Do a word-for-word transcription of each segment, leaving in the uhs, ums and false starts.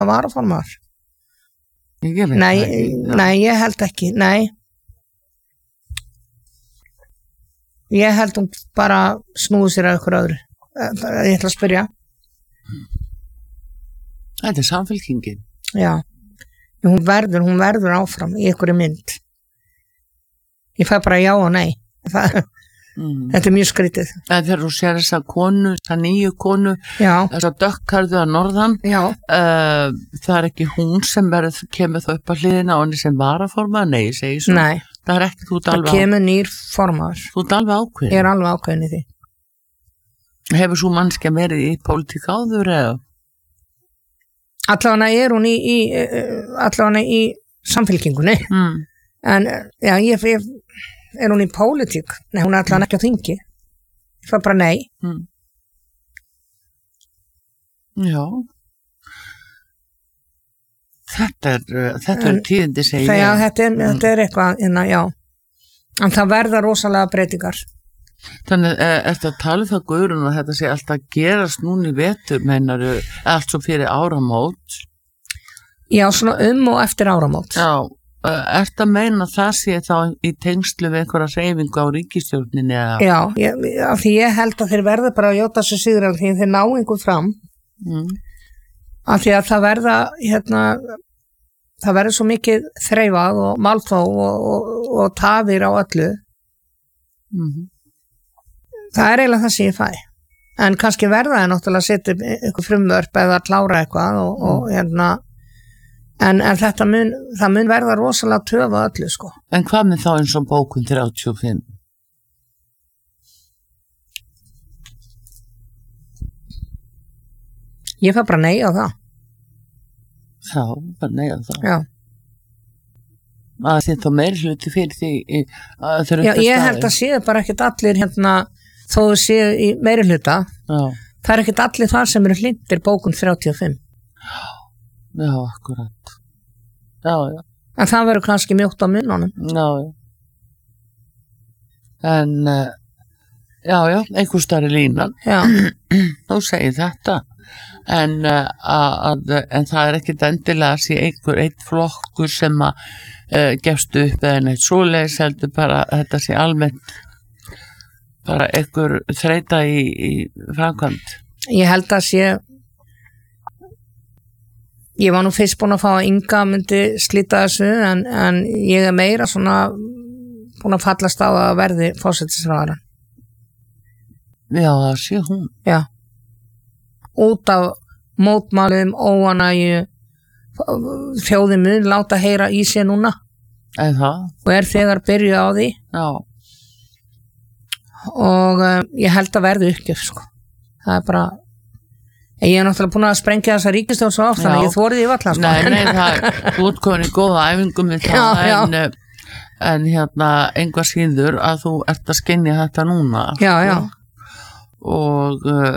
varaformaður. Ég veit Nei, það ekki. nei, ég held ekki, nei. Ég held hún bara snúið sér að ykkur öðru. Ég ætla að spyrja. Þetta er Samfylkingin. Já. Hún verður, hún verður áfram í ykkur mynd. Ég fæ bara já og nei. Það, mm. Þetta er mjög skrítið. Það er þegar þú sér þessa konu, þessa nýju konu, já. Þessa dökkarðu að norðan, uh, það er ekki hún sem verður, kemur þá upp á hliðina og henni sem varaformaður, nei, ég segi svo. Nei, það er ekki, þú ert alveg það kemur nýr formaður. Þú ert alveg ákveðin. Ég er alveg ákveðin í því. Hefur svo mannskja verið í pólitík áður eða? Allavega er hún í, í allavega í samfylkingunni. Mm. En já, ég, ég er hún í pólitík? Nei, hún er allavega ekki á þingi. Ég fær bara nei. Mm. Já. Þetta er, þetta er tíðindi segi ég. Já, þetta er, mm. þetta er eitthvað, inna, já. En það verða rosalega breytingar. Þannig, eftir að tala það Guðrún og þetta sé alltaf gerast núna í vetur, meinaru, allt svo fyrir áramót? Já, svona um og eftir áramót. Já, ert að meina það sé þá í tengslu við einhverja hreyfingu á ríkisstjórninni eða? Já, ég, af því ég held að þeir verða bara að jóta sér sigur af því þeir ná einhver fram. Mm. Af því að það verða, hérna, það verður svo mikið þreifað og málþóf og, og, og tafir á öllu. Mhm. Það er eiginlega það sem ég fæ. En kannski verða það náttúrulega að setja eitthvað frumvörp eða að klára eitthvað og, mm. og hérna, en, en þetta mun, það mun verða rosalega töfa öllu, sko. En hvað með þá eins og bókun þrjátíu og fimm? Ég fæ bara nei á það. Já, bara nei á það. Já. Að þið þá meiri hluti fyrir því að þau eru Já, ég held að séu bara ekkert allir hérna þó þú séu í meiri hluta. Já. Það er ekkert allir þar sem eru hlindir bókun þrjátíu og fimm. Já, akkurat. Já, já. En það verður kannski mjótt á munnunum. Já, já. En, já, já, einhver starri línan. Já. Þú segir þetta. En, að, en það er ekkert endilega að sé einhver eitt flokkur sem að uh, gefst upp eða neitt svoleiðis heldur bara þetta sé almennt bara einhver þreita í, í framkvæmd. Ég held að sé ég var nú fyrst búin að fá að Inga myndi slíta þessu en, en ég er meira svona búin að fallast á að verði forsætisráðherra. Já, það sé hún. Já. Út af mótmálum, óanægju þjóðin mun láta heyra í sig núna. En það? Og er þegar byrjuð á því. Já. Og uh, ég held að verði uppgjöf, sko. Það er bara ég er náttúrulega búin að sprengja þessa ríkisstjórn svo oft, þannig að ég þorði því valla, sko. Nei, nei, það er útkomin í góða æfingum með það, já, en, já. en hérna, einhvað síður að þú ert að skynja þetta núna. Já, já. Og uh,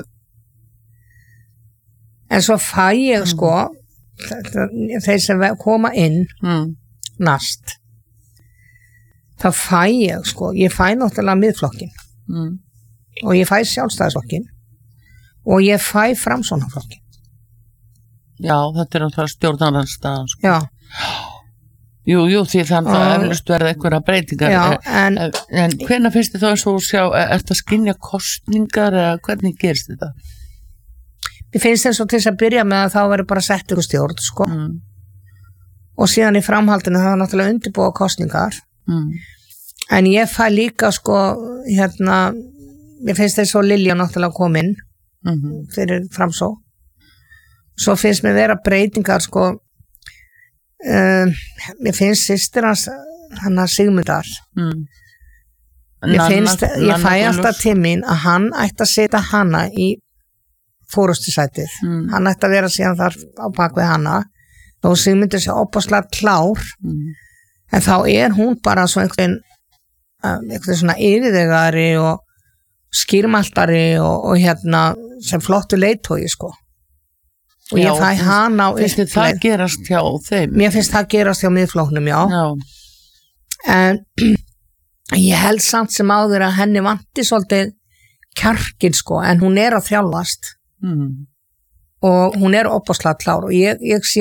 en svo fæ ég, sko, mm. þeir sem koma inn mm. næst, þá fæ ég, sko, ég fæ náttúrulega miðflokkin mm. og ég fæ sjálfstæðisflokkin og ég fæ framsóknarflokkin. Já, þetta er náttúrulega stjórnarandstaðan, sko. Já. Jú, jú, því þannig að eflust verða einhverja breytingar. Já, en... En, en hvenær finnst þið þá eins og sjá, er þetta skynja kostningar eða hvernig gerist þetta? Mér finnst þess að til þess að byrja með að þá verður bara sett ykkur stjórn, sko. Mm. Og síðan í framhaldinu það er náttúrulega undirbúa kostningar. Mm. En ég fæ líka, sko, hérna, mér finnst þess að Lilja náttúrulega kom inn mm-hmm. fyrir framsó. Svo finnst mér vera breytingar, sko, um, mér finnst systir hans, hann að Sigmundar. Mm. Mér finnst, Nanna, ég fæ alltaf til mín að hann ætti að setja hana í fórustusætið. Mm. Hann ætti að vera síðan þar á bakvið hana og Sigmundur sé opaslega klár mm. en þá er hún bara svo einhvern einhvern svona yfirvegari og skýrmaltari og, og hérna sem flottu leiðtogi, sko. Og ég fæ hana á uppleið. Finnst þið það gerast hjá þeim? Mér finnst það gerast hjá miðflokknum, já. Já. En ég held samt sem áður að henni vanti svolítið kjarkin, sko, en hún er að þjálfast mm. og hún er opaslega klár og ég, ég sé